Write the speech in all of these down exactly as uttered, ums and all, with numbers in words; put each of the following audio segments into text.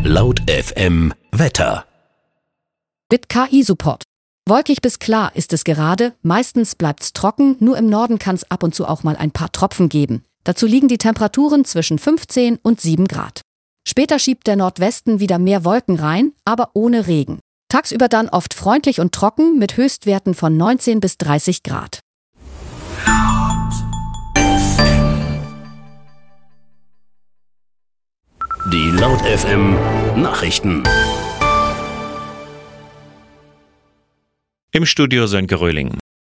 Laut F M Wetter. Mit K I-Support. Wolkig bis klar ist es gerade, meistens bleibt's trocken, nur im Norden kann's ab und zu auch mal ein paar Tropfen geben. Dazu liegen die Temperaturen zwischen fünfzehn und sieben Grad. Später schiebt der Nordwesten wieder mehr Wolken rein, aber ohne Regen. Tagsüber dann oft freundlich und trocken mit Höchstwerten von neunzehn bis dreißig Grad. Die Laut F M Nachrichten. Im Studio Sönke Röhling.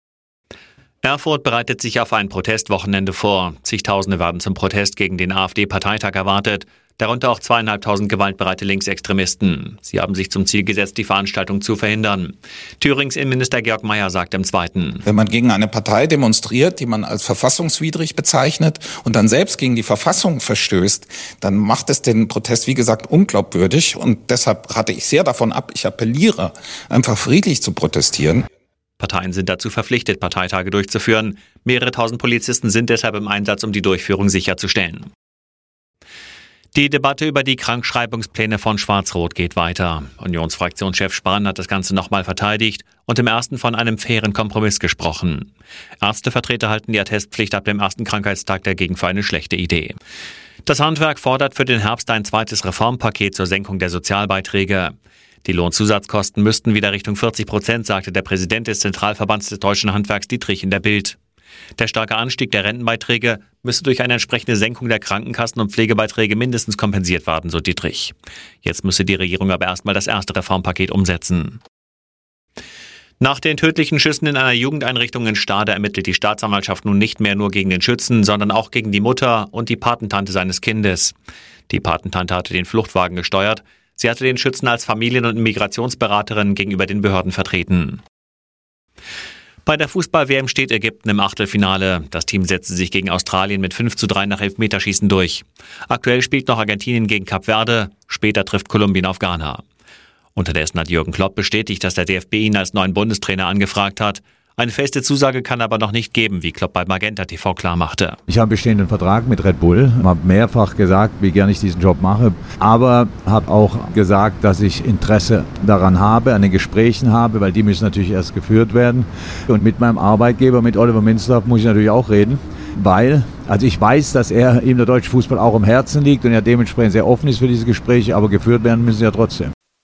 Erfurt bereitet sich auf ein Protestwochenende vor. Zigtausende werden zum Protest gegen den AfD-Parteitag erwartet, darunter auch zweieinhalbtausend gewaltbereite Linksextremisten. Sie haben sich zum Ziel gesetzt, die Veranstaltung zu verhindern. Thürings Innenminister Georg Mayer sagt im Zweiten: Wenn man gegen eine Partei demonstriert, die man als verfassungswidrig bezeichnet und dann selbst gegen die Verfassung verstößt, dann macht es den Protest, wie gesagt, unglaubwürdig. Und deshalb rate ich sehr davon ab, ich appelliere, einfach friedlich zu protestieren. Parteien sind dazu verpflichtet, Parteitage durchzuführen. Mehrere tausend Polizisten sind deshalb im Einsatz, um die Durchführung sicherzustellen. Die Debatte über die Krankschreibungspläne von Schwarz-Rot geht weiter. Unionsfraktionschef Spahn hat das Ganze nochmal verteidigt und im ersten von einem fairen Kompromiss gesprochen. Ärztevertreter halten die Attestpflicht ab dem ersten Krankheitstag dagegen für eine schlechte Idee. Das Handwerk fordert für den Herbst ein zweites Reformpaket zur Senkung der Sozialbeiträge. Die Lohnzusatzkosten müssten wieder Richtung vierzig Prozent, sagte der Präsident des Zentralverbands des deutschen Handwerks Dietrich in der Bild. Der starke Anstieg der Rentenbeiträge müsse durch eine entsprechende Senkung der Krankenkassen- und Pflegebeiträge mindestens kompensiert werden, so Dietrich. Jetzt müsse die Regierung aber erstmal das erste Reformpaket umsetzen. Nach den tödlichen Schüssen in einer Jugendeinrichtung in Stade ermittelt die Staatsanwaltschaft nun nicht mehr nur gegen den Schützen, sondern auch gegen die Mutter und die Patentante seines Kindes. Die Patentante hatte den Fluchtwagen gesteuert. Sie hatte den Schützen als Familien- und Migrationsberaterin gegenüber den Behörden vertreten. Bei der Fußball-W M steht Ägypten im Achtelfinale. Das Team setzte sich gegen Australien mit fünf zu drei nach Elfmeterschießen durch. Aktuell spielt noch Argentinien gegen Kap Verde. Später trifft Kolumbien auf Ghana. Unterdessen hat Jürgen Klopp bestätigt, dass der D F B ihn als neuen Bundestrainer angefragt hat. Eine feste Zusage kann er aber noch nicht geben, wie Klopp bei Magenta T V klarmachte. Ich habe einen bestehenden Vertrag mit Red Bull, habe mehrfach gesagt, wie gerne ich diesen Job mache, aber habe auch gesagt, dass ich Interesse daran habe, an den Gesprächen habe, weil die müssen natürlich erst geführt werden. Und mit meinem Arbeitgeber, mit Oliver Minzlaff, muss ich natürlich auch reden, weil, also ich weiß, dass er ihm der deutsche Fußball auch am Herzen liegt und er dementsprechend sehr offen ist für diese Gespräche, aber geführt werden müssen sie ja trotzdem.